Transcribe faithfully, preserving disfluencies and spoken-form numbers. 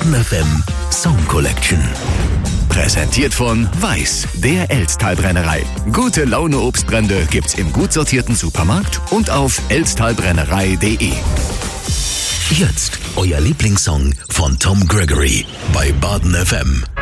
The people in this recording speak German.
Baden F M Song Collection. Präsentiert von Weiß, der Elsttalbrennerei. Gute Laune Obstbrände gibt's im gut sortierten Supermarkt und auf elsttalbrennerei punkt de. Jetzt euer Lieblingssong von Tom Gregory bei Baden F M.